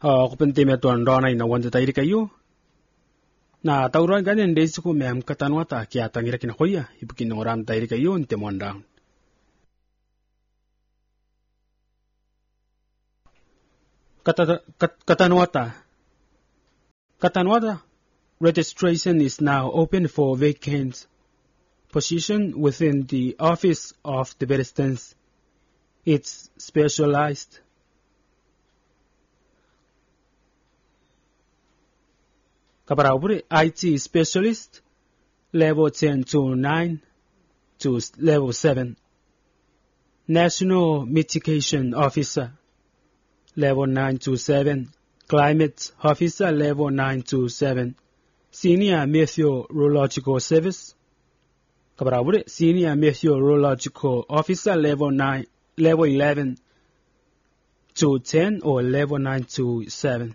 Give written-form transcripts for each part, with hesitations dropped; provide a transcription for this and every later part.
kupente me tuan dona ina wanda tairi kayo na tauran ganen desi ko mem katanwata kia tangira kina koya ibukin ngoram tairi kayo nte mondang Katanwata registration is now open for vacant position within the office of the Bedestans. It's specialized Kabarabure IT specialist level 10 to 9 to level 7. National mitigation officer level 9 to 7. Climate officer level 9 to 7. Senior meteorological service Kabarabure senior meteorological officer level 11 to 10 or level 9 to 7.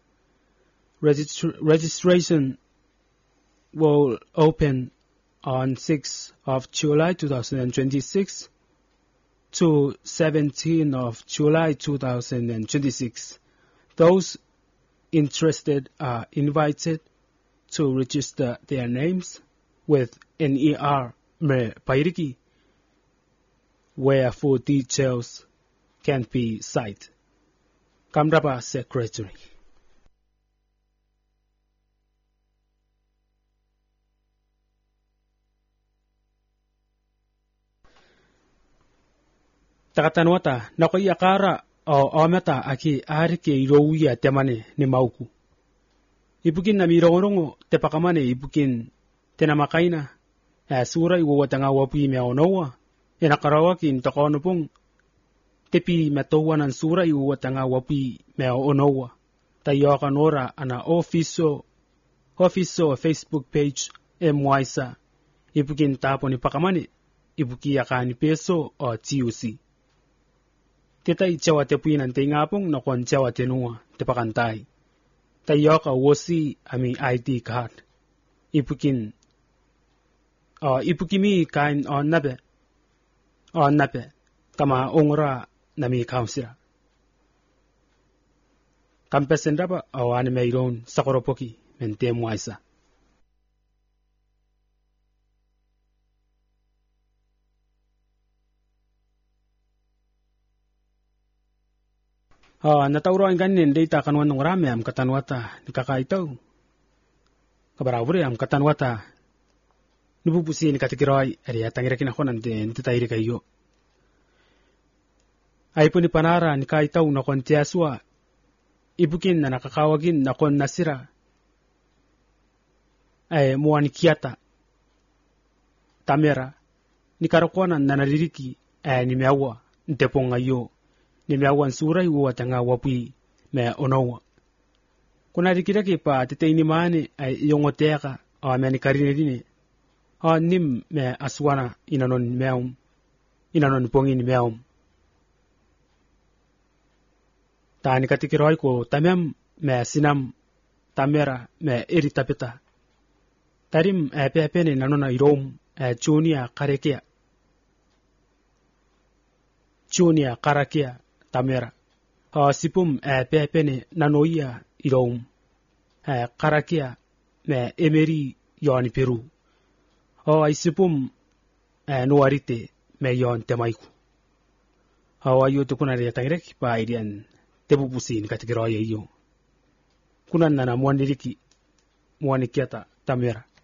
Registration will open on 6th of July 2026 to 17th of July 2026. Those interested are invited to register their names with NER Pairiki, where full details can be cited. Kamraba Secretary. Takatanwata nakoyakara o ometa aki arike irouya temane ni mauku. Ibukin na mirongo te pakamane ibukin tenamakaina sura iwatanga wapi meonoa enakarawakin takonopong tepi metowanan sura iwatanga wapi meonoa tayokanora ana official Facebook page MYSA ibukin tapo ni pakamane ibuki yakani peso o TUC. Teta ichawa te puinan te ngapong na kon chawa te nua te pakantay. Tayoka wosi ami ID card. Ipukimi kain on nabe kama ongra nami kausira. Kampesendaba o anime iron sakoropoki mente muaisa. Natauroan ganin data kanwan ng rame am katanwata nikakaitaw. Kabarabure am katanwata nububusi ni katikiroy ari atangira kinako nante tayri kayo. Ay po ni panara ni kaitaw na kontiaswa ibukin na nakakawagin na kon nasira ay muani kiyata tamera ni karakonan na naririki ay ni mewa ntepong ayo ni meawan suray watanga wapi me onowa. Kuna rikiraki pa titay ni mani ay yongoteka o ameni karinedine o nim me aswana inanon pongin meum. Tani katikiroy ko tamem me sinam tamera me iritapita. Tarim pepene nanona irom chunia karakia tamera. Sipum pepene nanoia irom karakia me emeri yoni Peru. Sipum nuarite me yon temaiku. Ayo tukuna ria tangrek pa irian tebubusin katikiroy iyo. Kunan nana muaniriki muanikiata tamera.